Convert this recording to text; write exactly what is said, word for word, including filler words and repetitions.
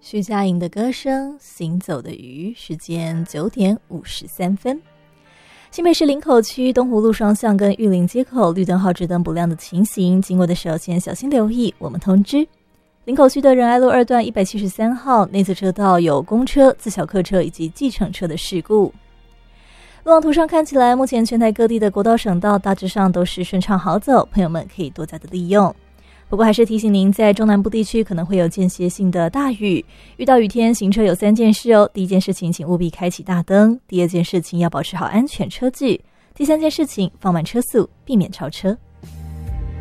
徐佳莹的歌声，行走的鱼，时间九点五十三分。新北市林口区东湖路双向跟玉林街口绿灯号志灯不亮的情形，经过的时候先小心留意，我们通知。林口区的仁爱路二段一百七十三号内侧车道有公车、自小客车以及计程车的事故。路网图上看起来，目前全台各地的国道省道大致上都是顺畅好走，朋友们可以多加的利用。不过还是提醒您，在中南部地区可能会有间歇性的大雨，遇到雨天行车有三件事哦。第一件事情，请务必开启大灯；第二件事情，要保持好安全车距；第三件事情，放慢车速，避免超车。